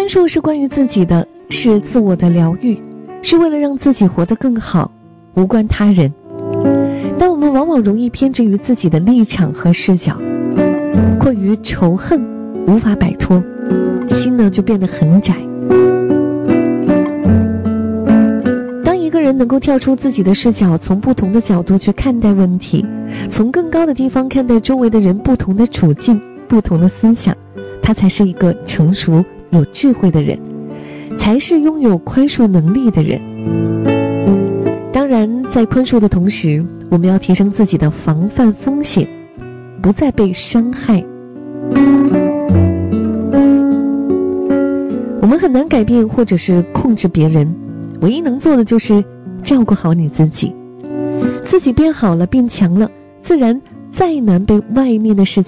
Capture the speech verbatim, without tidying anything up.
宽恕是关于自己的，是自我的疗愈，是为了让自己活得更好，无关他人。但我们往往容易偏执于自己的立场和视角，困于仇恨无法摆脱，心呢就变得很窄。当一个人能够跳出自己的视角，从不同的角度去看待问题，从更高的地方看待周围的人不同的处境、不同的思想，他才是一个成熟有智慧的人，才是拥有宽恕能力的人。当然，在宽恕的同时，我们要提升自己的防范风险，不再被伤害。我们很难改变或者是控制别人，唯一能做的就是照顾好你自己。自己变好了，变强了，自然再难被外面的世界